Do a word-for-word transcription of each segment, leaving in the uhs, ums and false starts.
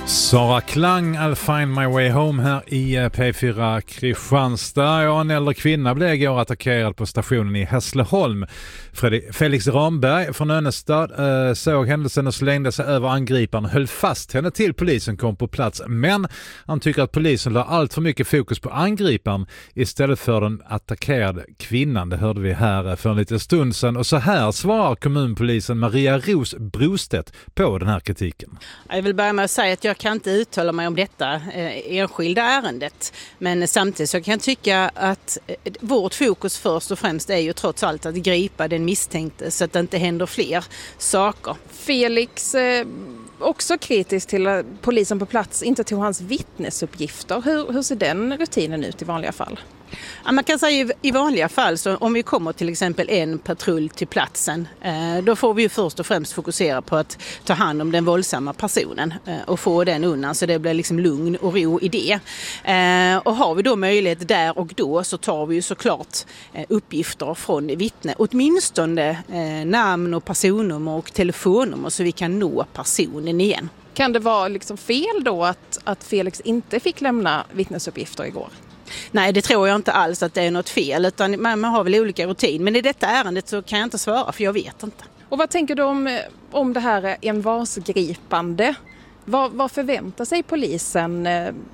Sara Klang, I'll find my way home här i P fyra Kristianstad. Ja, en äldre kvinna blev igår attackerad på stationen i Hässleholm. Felix Ramberg från Önnestad eh, såg händelsen och slängde sig över angriparen och höll fast henne till polisen kom på plats. Men han tycker att polisen la allt för mycket fokus på angriparen istället för den attackerade kvinnan. Det hörde vi här för en liten stund sedan. Och så här svarar kommunpolisen Maria Ros Brostedt på den här kritiken. Jag vill börja med att säga att jag kan inte uttala mig om detta eh, enskilda ärendet. Men samtidigt så kan jag tycka att eh, vårt fokus först och främst är ju trots allt att gripa den misstänkte så att det inte händer fler saker. Felix eh, också kritisk till att polisen på plats inte tog hans vittnesuppgifter. Hur, hur ser den rutinen ut i vanliga fall? Ja, man kan säga i vanliga fall så om vi kommer till exempel en patrull till platsen eh, då får vi ju först och främst fokusera på att ta hand om den våldsamma personen eh, och få den undan så det blir liksom lugn och ro i det. Eh, och har vi då möjlighet där och då så tar vi ju såklart eh, uppgifter från vittne, åtminstone eh, namn och personnummer och telefonnummer så vi kan nå personen igen. Kan det vara liksom fel då att, att Felix inte fick lämna vittnesuppgifter igår? Nej, det tror jag inte alls att det är något fel utan man, man har väl olika rutin. Men i detta ärendet så kan jag inte svara för jag vet inte. Och vad tänker du om, om det här envarsgripande? Vad, vad förväntar sig polisen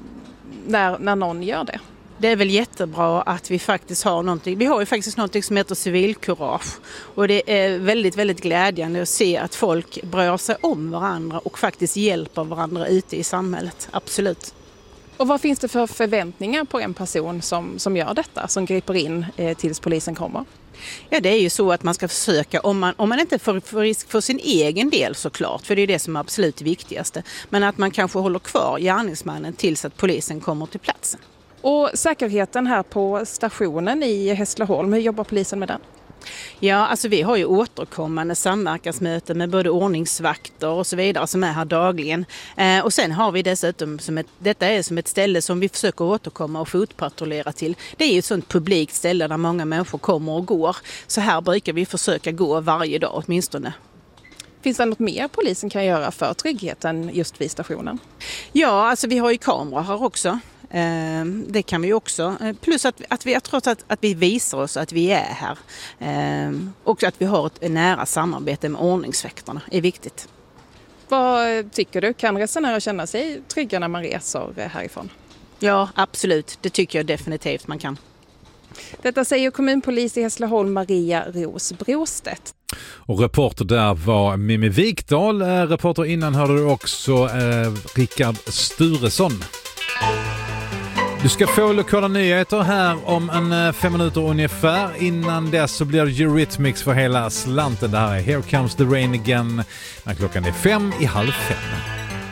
när, när någon gör det? Det är väl jättebra att vi faktiskt har någonting. Vi har ju faktiskt någonting som heter civilkurage. Och det är väldigt, väldigt glädjande att se att folk bryr sig om varandra och faktiskt hjälper varandra ute i samhället. Absolut. Och vad finns det för förväntningar på en person som, som gör detta, som griper in eh, tills polisen kommer? Ja, det är ju så att man ska försöka, om man, om man inte får, får risk för sin egen del såklart, för det är det som är absolut viktigaste, men att man kanske håller kvar gärningsmannen tills att polisen kommer till platsen. Och säkerheten här på stationen i Hässleholm, hur jobbar polisen med den? Ja, alltså vi har ju återkommande samverkansmöten med både ordningsvakter och så vidare som är här dagligen. Eh, och sen har vi dessutom, som ett, detta är som ett ställe som vi försöker återkomma och fotpatrullera till. Det är ju ett sånt publikt ställe där många människor kommer och går. Så här brukar vi försöka gå varje dag åtminstone. Finns det något mer polisen kan göra för tryggheten just vid stationen? Ja, alltså vi har ju kameror här också. Eh, det kan vi också. Plus att, att vi, trots att, att vi visar oss att vi är här. Eh, och att vi har ett nära samarbete med ordningsväktarna är viktigt. Vad tycker du? Kan resenärer känna sig trygga när man reser härifrån? Ja, absolut. Det tycker jag definitivt man kan. Detta säger kommunpolis i Hässleholm Maria Ros Brostedt. Och reporter där var Mimmi Wikdahl. Reporter innan hörde du också eh, Rickard Sturesson. Du ska få lokala nyheter här om en fem minuter ungefär. Innan dess så blir det Eurythmics för hela slanten. Det här är Here Comes the Rain Again när klockan är fem i halv fem.